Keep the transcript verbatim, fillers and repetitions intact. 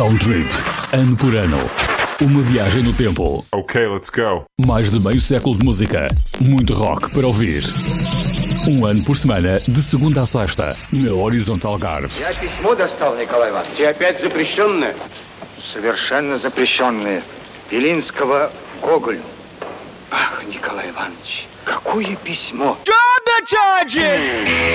Sound Trip. Ano por ano. Uma viagem no tempo. Ok, let's go. Mais de meio século de música. Muito rock para ouvir. Um ano por semana, de segunda a sexta, na Horizonte Algarve. Я письмо достал, Николай Иванович. И опять запрещенное? Совершенно запрещенное. Белинского Гоголю. Ах, Николай Иванович, какое письмо! Drop the charges!